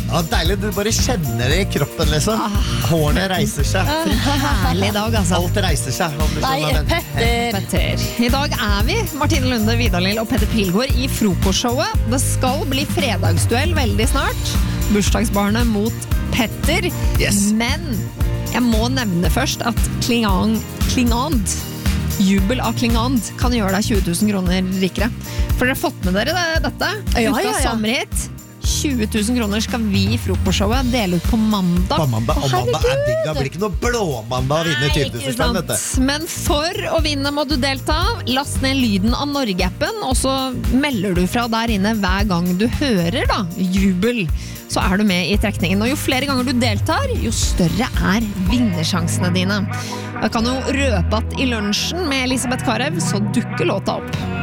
Ja, deilig, du bare kjenner det I kroppen liksom. Hårene reiser seg. Herlig dag, altså. Alt reiser seg. Om du skjønner. Petter. I dag vi, Martine Lunde, Vidar-Lill og Petter Pilgaard I frokostshowet. Det skal bli fredagsduell veldig snart. Bursdagsbarnet mot Petter. Yes. Men jeg må nevne først at Klingand, jubel av Klingand, kan gjøre deg 20 000 kroner rikere. For dere har fått med dere dette? Ukas sommerhit. 20 000 kroner skal vi I frokostshowet dele ut på mandag. På mandag, og mandag digg. Det blir ikke noe blåmandag å vinne 20 000 spenn, dette. Men for å vinne må du delta. Last ned lyden av Norge-appen, og så melder du fra der inne hver gang du hører da, jubel. Så du med I trekningen. Og jo flere ganger du deltar, jo større vinnersjansene dine. Jeg kan jo røpe at I lunsjen med Elisabeth Karev så dukker låta opp.